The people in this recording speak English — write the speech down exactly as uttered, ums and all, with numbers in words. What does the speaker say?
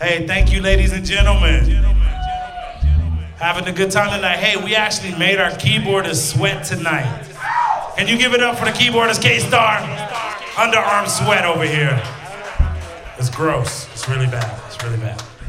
Hey, thank you, ladies and gentlemen. Having a good time tonight. Hey, we actually made our keyboardist sweat tonight. Can you give it up for the keyboardist, K-Star? Underarm sweat over here. It's gross. It's really bad. It's really bad.